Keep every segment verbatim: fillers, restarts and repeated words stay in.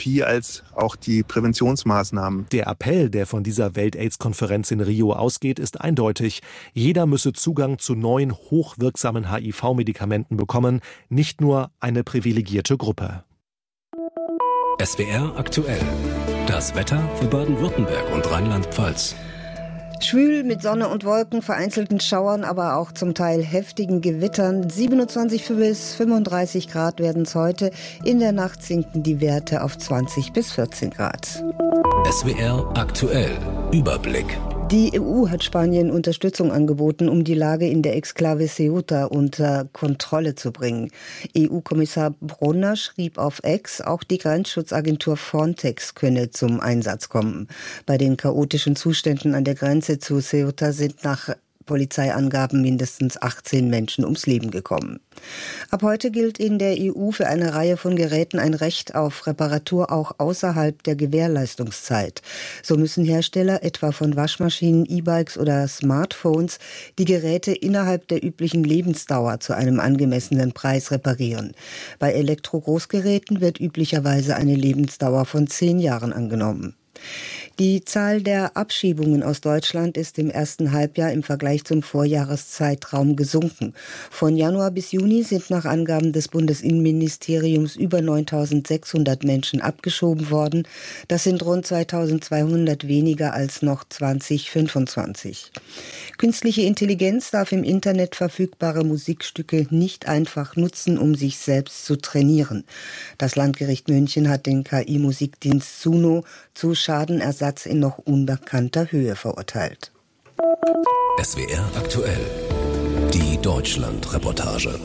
Therapie als auch die Präventionsmaßnahmen. Der Appell, der von dieser Welt-Aids-Konferenz in Rio ausgeht, ist eindeutig. Jeder müsse Zugang zu neuen, hochwirksamen H I V-Medikamenten bekommen, nicht nur eine privilegierte Gruppe. S W R aktuell. Das Wetter für Baden-Württemberg und Rheinland-Pfalz. Schwül mit Sonne und Wolken, vereinzelten Schauern, aber auch zum Teil heftigen Gewittern. siebenundzwanzig bis fünfunddreißig Grad werden es heute. In der Nacht sinken die Werte auf zwanzig bis vierzehn Grad. S W R aktuell. Überblick. Die E U hat Spanien Unterstützung angeboten, um die Lage in der Exklave Ceuta unter Kontrolle zu bringen. E U-Kommissar Brunner schrieb auf X, auch die Grenzschutzagentur Frontex könne zum Einsatz kommen. Bei den chaotischen Zuständen an der Grenze zu Ceuta sind nach Polizeiangaben mindestens achtzehn Menschen ums Leben gekommen. Ab heute gilt in der E U für eine Reihe von Geräten ein Recht auf Reparatur auch außerhalb der Gewährleistungszeit. So müssen Hersteller etwa von Waschmaschinen, E-Bikes oder Smartphones die Geräte innerhalb der üblichen Lebensdauer zu einem angemessenen Preis reparieren. Bei Elektro-Großgeräten wird üblicherweise eine Lebensdauer von zehn Jahren angenommen. Die Zahl der Abschiebungen aus Deutschland ist im ersten Halbjahr im Vergleich zum Vorjahreszeitraum gesunken. Von Januar bis Juni sind nach Angaben des Bundesinnenministeriums über neuntausendsechshundert Menschen abgeschoben worden. Das sind rund zweitausendzweihundert weniger als noch zweitausendfünfundzwanzig. Künstliche Intelligenz darf im Internet verfügbare Musikstücke nicht einfach nutzen, um sich selbst zu trainieren. Das Landgericht München hat den K I-Musikdienst Suno zu Schadenersatz in noch unbekannter Höhe verurteilt. S W R aktuell. Die Deutschland-Reportage.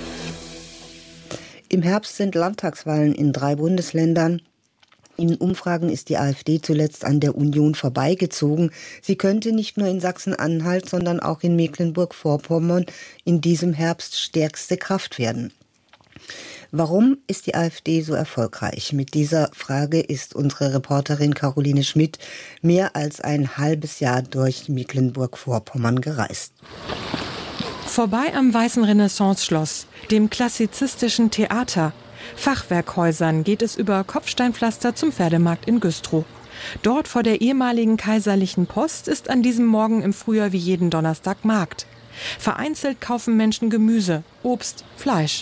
Im Herbst sind Landtagswahlen in drei Bundesländern. In Umfragen ist die AfD zuletzt an der Union vorbeigezogen. Sie könnte nicht nur in Sachsen-Anhalt, sondern auch in Mecklenburg-Vorpommern in diesem Herbst stärkste Kraft werden. Warum ist die AfD so erfolgreich? Mit dieser Frage ist unsere Reporterin Caroline Schmidt mehr als ein halbes Jahr durch Mecklenburg-Vorpommern gereist. Vorbei am Weißen Renaissance-Schloss, dem klassizistischen Theater, Fachwerkhäusern geht es über Kopfsteinpflaster zum Pferdemarkt in Güstrow. Dort vor der ehemaligen Kaiserlichen Post ist an diesem Morgen im Frühjahr wie jeden Donnerstag Markt. Vereinzelt kaufen Menschen Gemüse, Obst, Fleisch.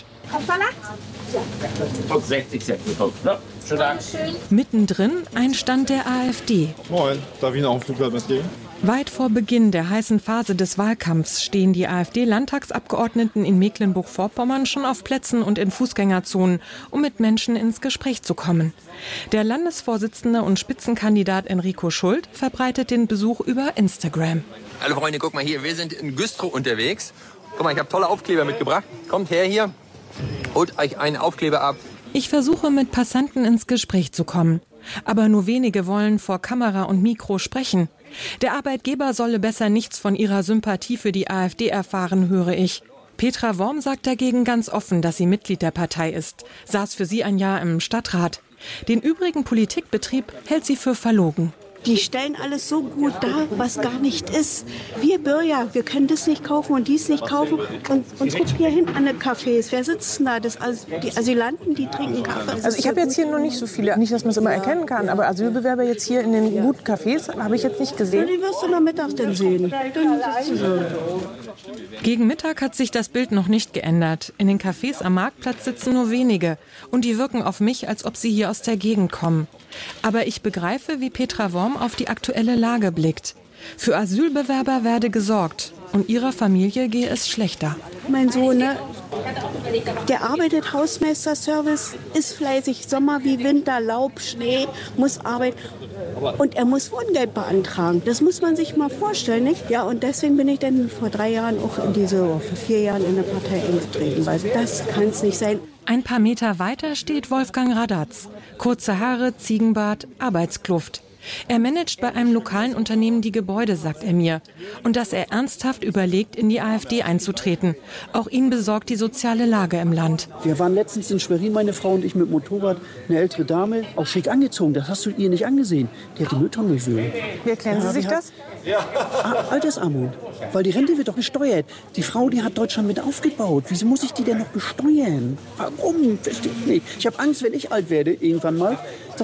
Mittendrin ein Stand der AfD. Moin, darf ich Ihnen auch einen Flugblatt mitgeben? Weit vor Beginn der heißen Phase des Wahlkampfs stehen die AfD-Landtagsabgeordneten in Mecklenburg-Vorpommern schon auf Plätzen und in Fußgängerzonen, um mit Menschen ins Gespräch zu kommen. Der Landesvorsitzende und Spitzenkandidat Enrico Schult verbreitet den Besuch über Instagram. Hallo Freunde, guck mal hier, wir sind in Güstrow unterwegs. Guck mal, ich habe tolle Aufkleber mitgebracht. Kommt her hier, holt euch einen Aufkleber ab. Ich versuche mit Passanten ins Gespräch zu kommen. Aber nur wenige wollen vor Kamera und Mikro sprechen. Der Arbeitgeber solle besser nichts von ihrer Sympathie für die AfD erfahren, höre ich. Petra Worm sagt dagegen ganz offen, dass sie Mitglied der Partei ist, saß für sie ein Jahr im Stadtrat. Den übrigen Politikbetrieb hält sie für verlogen. Die stellen alles so gut dar, was gar nicht ist. Wir Bürger, wir können das nicht kaufen und dies nicht kaufen. Und uns guckt hier hinten an den Cafés. Wer sitzt denn da? Das, die Asylanten, die trinken Kaffee. Also ich habe jetzt hier noch nicht so viele, nicht, dass man es immer erkennen kann, aber Asylbewerber jetzt hier in den guten Cafés habe ich jetzt nicht gesehen. Ja, die wirst du noch mittags dann sehen. Gegen Mittag hat sich das Bild noch nicht geändert. In den Cafés am Marktplatz sitzen nur wenige. Und die wirken auf mich, als ob sie hier aus der Gegend kommen. Aber ich begreife, wie Petra Worm auf die aktuelle Lage blickt. Für Asylbewerber werde gesorgt und ihrer Familie gehe es schlechter. Mein Sohn, ne, der arbeitet Hausmeisterservice, ist fleißig, Sommer wie Winter, Laub, Schnee, muss arbeiten. Und er muss Wohngeld beantragen. Das muss man sich mal vorstellen, nicht? Ja, und deswegen bin ich dann vor drei Jahren auch in diese, vor vier Jahren in der Partei eingetreten, weil das kann es nicht sein. Ein paar Meter weiter steht Wolfgang Radatz. Kurze Haare, Ziegenbart, Arbeitskluft. Er managt bei einem lokalen Unternehmen die Gebäude, sagt er mir. Und dass er ernsthaft überlegt, in die AfD einzutreten. Auch ihn besorgt die soziale Lage im Land. Wir waren letztens in Schwerin, meine Frau und ich, mit dem Motorrad. Eine ältere Dame, auch schick angezogen. Das hast du ihr nicht angesehen. Die hat die Mülltonne gewühlt. Wie erklären Sie sich das? Ah, Altersarmut. Weil die Rente wird doch besteuert. Die Frau, die hat Deutschland mit aufgebaut. Wieso muss ich die denn noch besteuern? Warum? Verstehe ich nicht. Ich habe Angst, wenn ich alt werde, irgendwann mal,